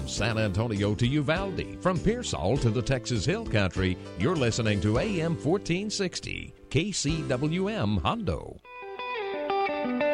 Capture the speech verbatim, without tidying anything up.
San Antonio to Uvalde, from Pearsall to the Texas Hill Country, you're listening to A M fourteen sixty, K C W M Hondo.